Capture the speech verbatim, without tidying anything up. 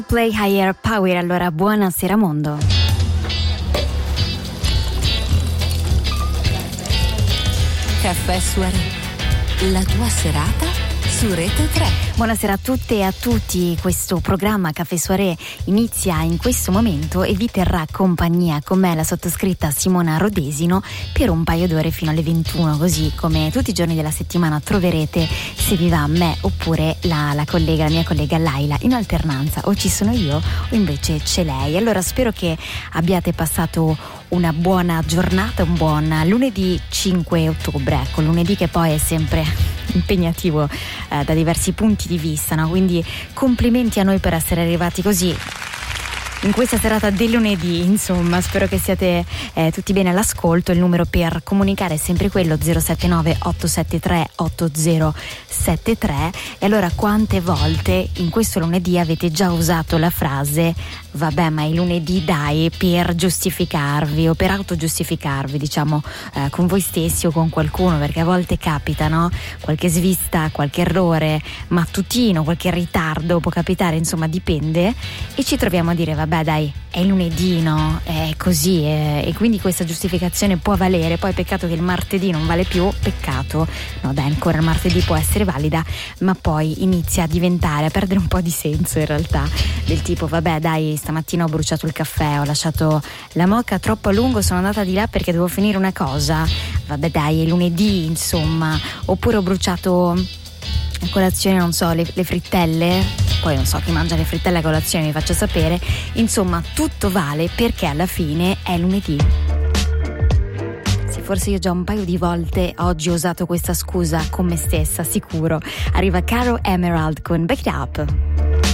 Play Higher Power, allora buonasera mondo. Caffè Soirée, la tua serata su Rete tre. Buonasera a tutte e a tutti, questo programma Caffè Soirée inizia in questo momento e vi terrà compagnia con me la sottoscritta Simona Rodesino per un paio d'ore fino alle ventuno, così come tutti i giorni della settimana troverete, se vi va, me oppure la, la collega, la mia collega Laila in alternanza, o ci sono io o invece c'è lei. Allora spero che abbiate passato una buona giornata, un buon lunedì cinque ottobre, ecco, lunedì che poi è sempre impegnativo eh, da diversi punti di vista, no? Quindi complimenti a noi per essere arrivati così in questa serata del lunedì. Insomma, spero che siate eh, tutti bene all'ascolto. Il numero per comunicare è sempre quello zero sette nove otto sette tre otto zero sette tre. E allora, quante volte in questo lunedì avete già usato la frase vabbè, ma è lunedì, dai, per giustificarvi o per autogiustificarvi, diciamo, eh, con voi stessi o con qualcuno, perché a volte capita, no? Qualche svista, qualche errore mattutino, qualche ritardo può capitare, insomma dipende, e ci troviamo a dire vabbè dai, è lunedì, no? È così, eh, e quindi questa giustificazione può valere. Poi peccato che il martedì non vale più, peccato, no dai, ancora il martedì può essere valida, ma poi inizia a diventare, a perdere un po' di senso in realtà, del tipo vabbè dai, stamattina ho bruciato il caffè, ho lasciato la moka troppo a lungo, sono andata di là perché devo finire una cosa, vabbè dai, è lunedì, insomma. Oppure ho bruciato a colazione, non so, le, le frittelle, poi non so chi mangia le frittelle a colazione, vi faccio sapere. Insomma, tutto vale perché alla fine è lunedì. Sì, forse io già un paio di volte oggi ho usato questa scusa con me stessa, sicuro. Arriva Caro Emerald con Back It Up.